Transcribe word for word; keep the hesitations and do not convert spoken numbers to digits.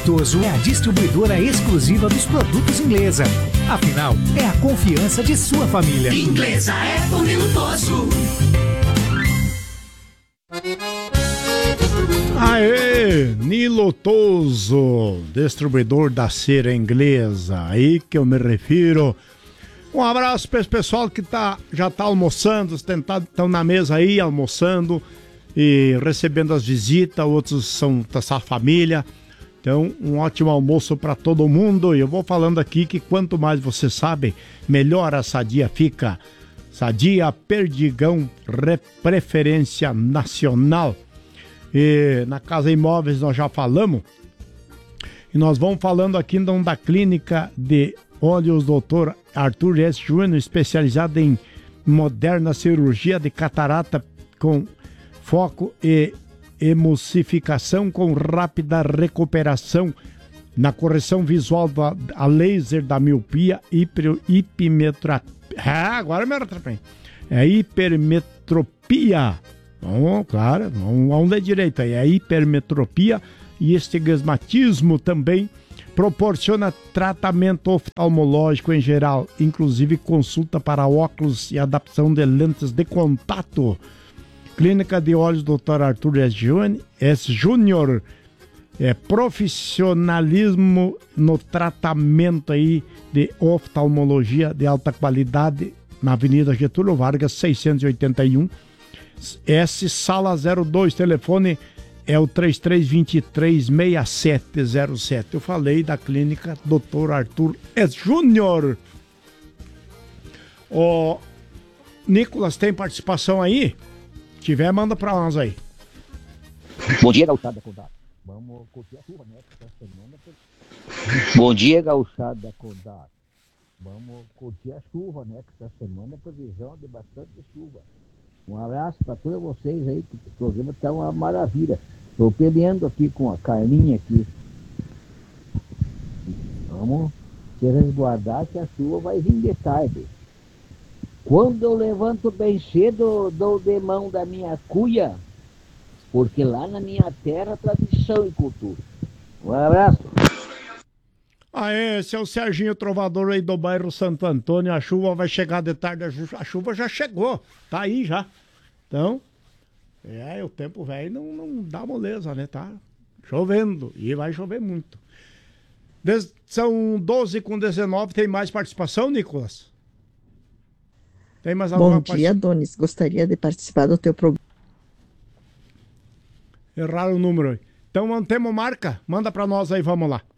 Lutoso é a distribuidora exclusiva dos produtos Inglesa. Afinal, é a confiança de sua família. Inglesa é Fome Lutoso. Aê, Nilotoso, distribuidor da cera inglesa, aí que eu me refiro. Um abraço para esse pessoal que tá, já tá almoçando, estão na mesa aí almoçando e recebendo as visitas, outros são dessa família. Então, um ótimo almoço para todo mundo. E eu vou falando aqui que quanto mais você sabe, melhor a Sadia fica. Sadia Perdigão, preferência nacional. E na Casa Imóveis nós já falamos. E nós vamos falando aqui então da clínica de óleos doutor Arthur S. Júnior, especializado em moderna cirurgia de catarata com foco e emulsificação com rápida recuperação na correção visual da, a laser da miopia, hiper, hipimetropia. Ah, agora me atrapalhei. É hipermetropia. Bom, claro, vamos, vamos ler direito aí. É hipermetropia e estigmatismo também. Proporciona tratamento oftalmológico em geral, inclusive consulta para óculos e adaptação de lentes de contato. Clínica de Olhos doutor Arthur S. Júnior, é profissionalismo no tratamento aí de oftalmologia de alta qualidade na Avenida Getúlio Vargas, seiscentos e oitenta e um, S, sala zero dois, telefone é o três três dois três, seis sete zero sete. Eu falei da clínica doutor Arthur S. Júnior. Ô, Nicolas, tem participação aí? Se tiver, manda pra nós aí. Bom dia, gauchada Condado. Vamos curtir a chuva, né? Bom dia, gauchada Condado. Vamos curtir a chuva, né? Que essa semana é previsão de bastante chuva. Um abraço para todos vocês aí, que o programa está uma maravilha. Estou peleando aqui com a Carlinha aqui. Vamos se resguardar que a chuva vai vir de tarde. Quando eu levanto bem cedo, dou de mão da minha cuia, porque lá na minha terra, tradição e cultura. Um abraço. Ah, esse é o Serginho Trovador aí do bairro Santo Antônio. A chuva vai chegar de tarde, a chuva já chegou, tá aí já. Então, é, o tempo velho não, não dá moleza, né? Tá chovendo e vai chover muito. Des, são doze com dezenove, tem mais participação, Nicolas? Tem mais alguma Bom dia, Donis. Gostaria de participar do teu programa. Erraram o número aí. Então, mantemos marca. Manda pra nós aí, vamos lá.